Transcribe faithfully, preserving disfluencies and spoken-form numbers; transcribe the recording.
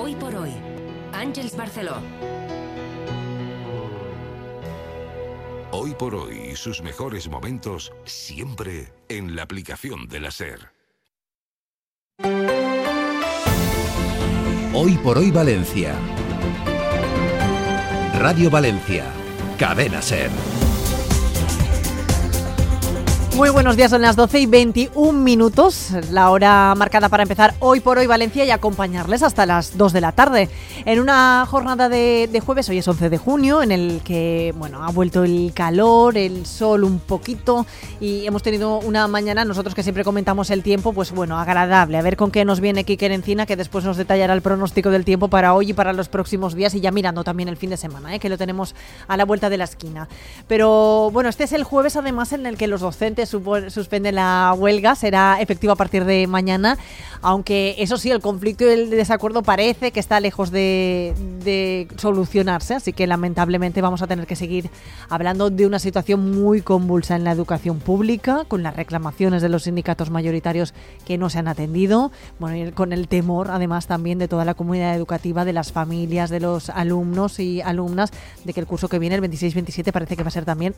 Hoy por hoy, Àngels Barceló. Hoy por hoy y sus mejores momentos siempre en la aplicación de la SER. Hoy por hoy Valencia. Radio Valencia. Cadena SER. Muy buenos días, son las doce y veintiún minutos, la hora marcada para empezar Hoy por Hoy Valencia y acompañarles hasta las dos de la tarde. En una jornada de, de jueves, hoy es once de junio, en el que bueno, ha vuelto el calor, el sol un poquito y hemos tenido una mañana, nosotros que siempre comentamos el tiempo, pues bueno, agradable. A ver con qué nos viene Quique Encina, que después nos detallará el pronóstico del tiempo para hoy y para los próximos días y ya mirando también el fin de semana, ¿eh? Que lo tenemos a la vuelta de la esquina. Pero bueno, este es el jueves además en el que los docentes suspenden la huelga, será efectivo a partir de mañana, aunque eso sí, el conflicto y el desacuerdo parece que está lejos de, de solucionarse, así que lamentablemente vamos a tener que seguir hablando de una situación muy convulsa en la educación pública, con las reclamaciones de los sindicatos mayoritarios que no se han atendido, bueno, y con el temor además también de toda la comunidad educativa, de las familias, de los alumnos y alumnas, de que el curso que viene, el veintiséis veintisiete, parece que va a ser también